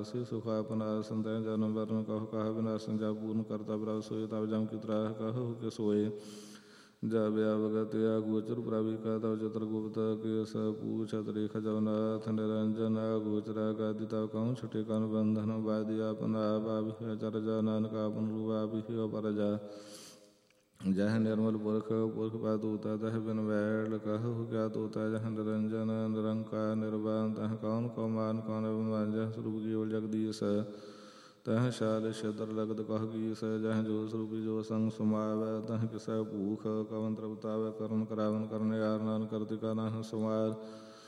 ਨਾਸੀ ਸੁਖਾ ਪਨਾਸਨ ਤੈ ਜਨਮ ਵਰਨ ਕਹੁ ਕਹ ਵਿਨਾਸਨ ਜਾ ਪੂਰਨ ਕਰਤਾ ਪ੍ਰਭ ਸੋਏ ਤਬ ਜਮ ਕੀ ਤਰਾਹ ਕਹੁ ਕੇ ਸੋਏ ਜਾ ਵਿਆਵਗਤ ਗੋਚਰ ਪ੍ਰਭੀ ਕਾ ਤਵ ਚਤਰ ਗੁਪਤ ਕੇ ਸ ਪੂਛਤ ਰੇਖ ਜਵਨਾਥ ਨਿਰੰਜਨ ਗੋਚਰਾ ਗਾਦਿ ਤਵ ਕਉ ਛੁਟੇ ਕਨ ਬੰਧਨ ਵਾਦਿ ਆਪਨਾ ਬਾਭਿ ਚਰ ਜਾ ਨਾਨਕ ਆਪਨ ਰੂਆ ਬਿਹਿ ਪਰਜਾ ਜਹ ਨਿਰਮਲ ਪੁਰਖ ਪੁਰਖ ਪਾ ਤੂਤਾ ਤਹ ਬਿਨ ਵੈਲ ਕਹੁ ਕਿਆ ਤੂਤਾ ਜਹ ਨਿਰੰਜਨ ਨਿਰੰਕਾਰ ਨਿਰਵਾਨ ਤਹ ਕੌਣ ਕਉ ਮਾਨ ਕੌਣ ਅਭਿਮਾਨ ਜਹ ਸਰੂਪ ਕੇਵਲ ਜਗਦੀਸ਼ ਤਹ ਸ਼ਾਲ ਛਦਰ ਲਗਤ ਕਹ ਗੀਸ ਜਹ ਜੋ ਸਰੂਪੀ ਜੋ ਸੰਗ ਸਮਾਵੈ ਤਹ ਕਿਸੈ ਭੂਖ ਕਵਨ ਤ੍ਰਪਤਾਵੈ ਕਰਨ ਕਰਾਵਨ ਕਰਨ ਯਾਰ ਨਾਨ ਕਰਤਿ ਕਾ ਨਾਹ ਸਮਾਰ